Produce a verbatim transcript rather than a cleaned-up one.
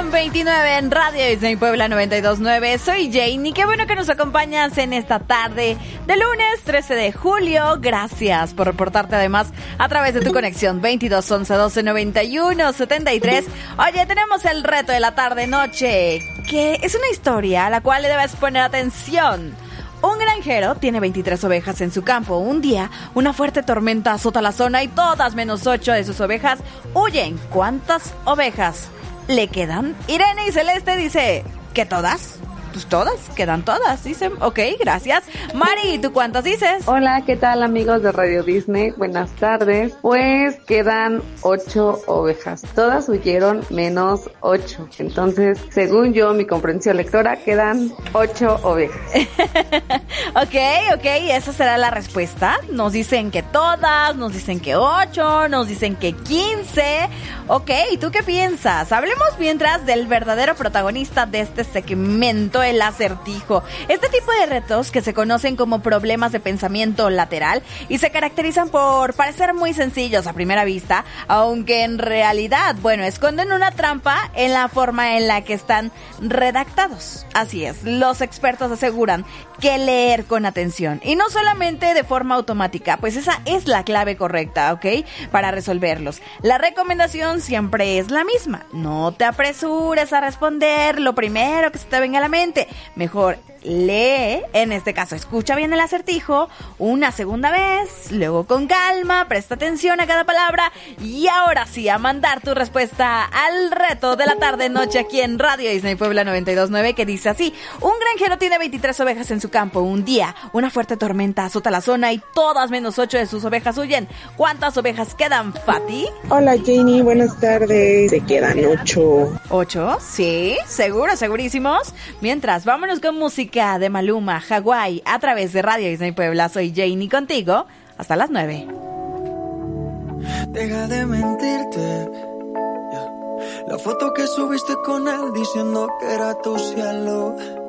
con veintinueve en Radio Disney Puebla noventa y dos punto nueve. Soy Jane y qué bueno que nos acompañas en esta tarde de lunes trece de julio. Gracias por reportarte además a través de tu conexión veintidós once doce noventa y uno setenta y tres. Oye, tenemos el reto de la tarde-noche, que es una historia a la cual le debes poner atención. Un granjero tiene veintitrés ovejas en su campo. Un día, una fuerte tormenta azota la zona y todas menos ocho de sus ovejas huyen. ¿Cuántas ovejas le quedan? Irene y Celeste dice que todas. Pues todas, quedan todas, dicen. Ok, gracias. Mari, ¿tú cuántas dices? Hola, ¿qué tal amigos de Radio Disney? Buenas tardes. Pues quedan ocho ovejas. Todas huyeron menos ocho. Entonces, según yo, mi comprensión lectora, quedan ocho ovejas. Ok, ok, esa será la respuesta. Nos dicen que todas, nos dicen que ocho, nos dicen que quince. Ok, ¿tú qué piensas? Hablemos mientras del verdadero protagonista de este segmento, el acertijo. Este tipo de retos que se conocen como problemas de pensamiento lateral y se caracterizan por parecer muy sencillos a primera vista, aunque en realidad, bueno, esconden una trampa en la forma en la que están redactados. Así es, los expertos aseguran que leer con atención y no solamente de forma automática, pues esa es la clave correcta, ¿ok? Para resolverlos. La recomendación siempre es la misma. No te apresures a responder lo primero que se te venga a la mente. Mejor lee, en este caso escucha bien el acertijo una segunda vez, luego con calma, presta atención a cada palabra y ahora sí a mandar tu respuesta al reto de la tarde noche aquí en Radio Disney Puebla noventa y dos punto nueve, que dice así: un granjero tiene veintitrés ovejas en su campo. Un día, una fuerte tormenta azota la zona y todas menos ocho de sus ovejas huyen. ¿Cuántas ovejas quedan, Fati? Hola Janie, buenas tardes. Se quedan ocho. ¿Ocho? Sí, seguro, segurísimos. Mientras, vámonos con música de Maluma, Hawái, a través de Radio Disney Puebla. Soy Janie contigo hasta las nueve. Deja de mentirte, yeah. La foto que subiste con él diciendo que era tu cielo.